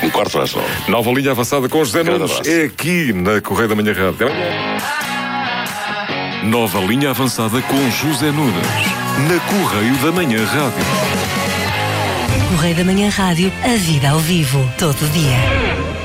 Um quarto às 9. Nova linha avançada com José Grande Nunes. abraço. É aqui na Correio da Manhã Rádio. Nova linha avançada com José Nunes. Na Correio da Manhã Rádio. Correio da Manhã Rádio, a vida ao vivo, todo dia.